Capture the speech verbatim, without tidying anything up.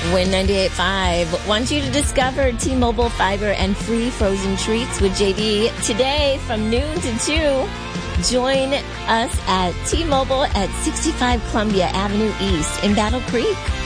Win ninety-eight point five wants you to discover T-Mobile fiber and free frozen treats with J D today from noon to two. Join us at T-Mobile at sixty-five Columbia Avenue East in Battle Creek.